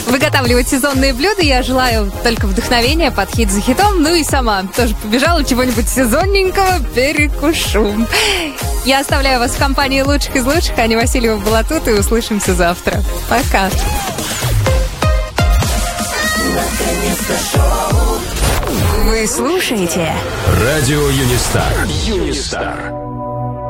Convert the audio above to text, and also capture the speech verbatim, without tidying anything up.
выготавливать сезонные блюда. Я желаю только вдохновения под хит за хитом. Ну и сама тоже побежала чего-нибудь сезонненького перекушу. Я оставляю вас в компании лучших из лучших. Аня Васильева была тут, и услышимся завтра. Пока. Вы слушаете Радио Юнистар. Юнистар.